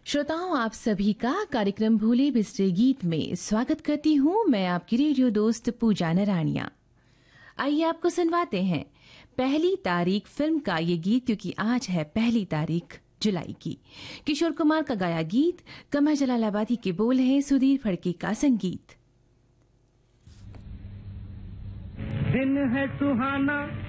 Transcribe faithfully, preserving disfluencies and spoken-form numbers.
श्रोताओं, आप सभी का कार्यक्रम भूले बिसरे गीत में स्वागत करती हूँ। मैं आपकी रेडियो दोस्त पूजा नरानिया। आइए आपको सुनवाते हैं पहली तारीख फिल्म का ये गीत, क्योंकि आज है पहली तारीख जुलाई की। किशोर कुमार का गाया गीत, कमर जलालाबादी के बोल हैं, सुधीर फड़के का संगीत। दिन है सुहाना